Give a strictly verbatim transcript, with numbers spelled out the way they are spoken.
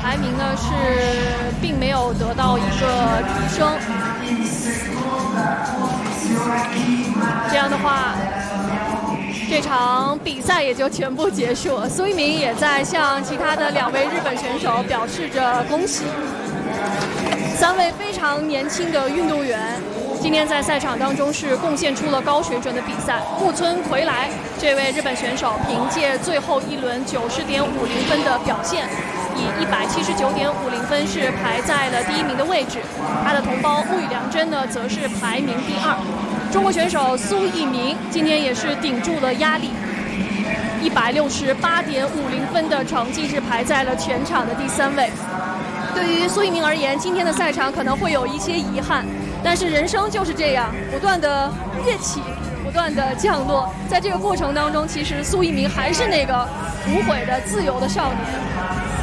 排名呢是并没有得到一个提升。这样的话，这场比赛也就全部结束了。苏一鸣也在向其他的两位日本选手表示着恭喜。三位非常年轻的运动员今天在赛场当中是贡献出了高水准的比赛。木村葵来这位日本选手凭借最后一轮九十点五零分的表现，以一百七十九点五零分是排在了第一名的位置。他的同胞木羽良真呢，则是排名第二。中国选手苏一鸣今天也是顶住了压力，一百六十八点五零分的成绩是排在了全场的第三位。对于苏一鸣而言，今天的赛场可能会有一些遗憾，但是人生就是这样，不断的跃起，不断的降落。在这个过程当中，其实苏一鸣还是那个无悔的自由的少年。